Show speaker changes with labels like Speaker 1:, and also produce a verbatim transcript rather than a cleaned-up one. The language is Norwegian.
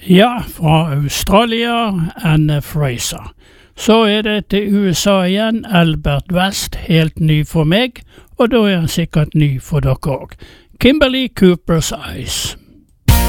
Speaker 1: Ja, fra Australia, Anne Fraser. Så er det til U S A igjen, Albert West, helt ny for meg, og da er han sikkert ny for dere også. Kimberly Cooper's Eyes.